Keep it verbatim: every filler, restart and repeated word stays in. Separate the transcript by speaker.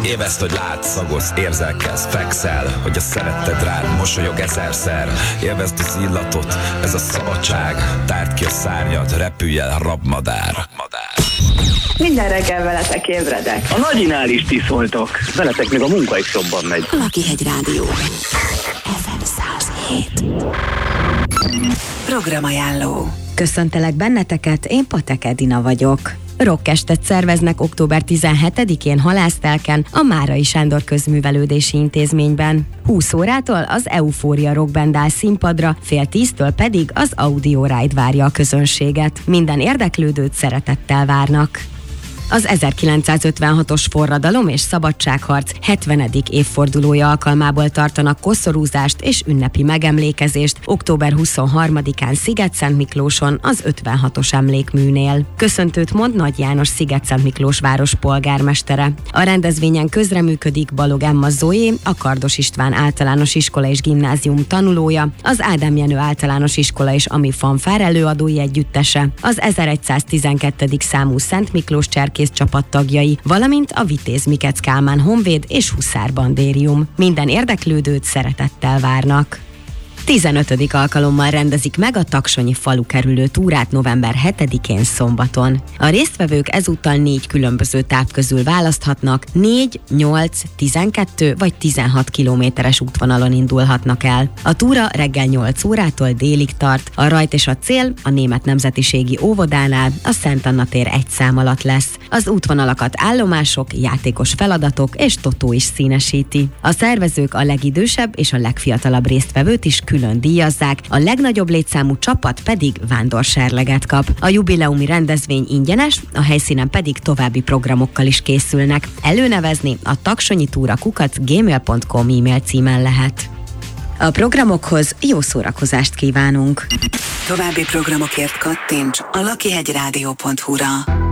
Speaker 1: Élvezd, hogy látsz, szagolsz, érzelkezz, fekszel, hogy a szeretted rád mosolyog ezerszer. Élvezd az illatot, ez a szabadság. Tárd ki a szárnyad, repülj el, rabmadár. rabmadár.
Speaker 2: Minden reggel veletek ébredek.
Speaker 3: A nagyinál is ti szóltok. Veletek még a munka is jobban megy.
Speaker 4: Lakihegy Rádió ef em száz hét. Programajánló.
Speaker 5: Köszöntelek benneteket, én Patek Edina vagyok. Rockestet szerveznek október tizenhetedikén Halásztelken, a Márai Sándor Közművelődési Intézményben. húsz órától az Eufória rockband áll színpadra, fél tíztől pedig az Audio Ride várja a közönséget. Minden érdeklődőt szeretettel várnak. Az ezerkilencszázötvenhatos forradalom és szabadságharc hetvenedik évfordulója alkalmából tartanak koszorúzást és ünnepi megemlékezést október huszonharmadikán Szigetszentmiklóson az ötvenhatos emlékműnél. Köszöntőt mond Nagy János Szigetszent Miklós város polgármestere. A rendezvényen közreműködik Balog Emma Zoé, a Kardos István általános iskola és gimnázium tanulója, az Ádám Jenő általános iskola és Ami Fanfár előadói együttese, az ezeregyszáztizenkettedik számú Szent Miklós cserkész csapattagjai, valamint a Vitéz Mikec Kálmán Honvéd és Huszár Bandérium. Minden érdeklődőt szeretettel várnak. tizenötödik alkalommal rendezik meg a Taksonyi falu kerülő túrát november hetedikén szombaton. A résztvevők ezúttal négy különböző táv közül választhatnak, négy, nyolc, tizenkettő vagy tizenhat kilométeres útvonalon indulhatnak el. A túra reggel nyolc órától délig tart, a rajt és a cél a Német Nemzetiségi Óvodánál, a Szent Anna tér egy szám alatt lesz. Az útvonalakat állomások, játékos feladatok és totó is színesíti. A szervezők a legidősebb és a legfiatalabb résztvevőt is külön díjazzák, a legnagyobb létszámú csapat pedig vándorserleget kap. A jubileumi rendezvény ingyenes, a helyszínen pedig további programokkal is készülnek. Előnevezni a taksonyi túra kukac gmail pont com e-mail címen lehet. A programokhoz jó szórakozást kívánunk!
Speaker 4: További programokért kattints a lakihegy rádió pont hu-ra.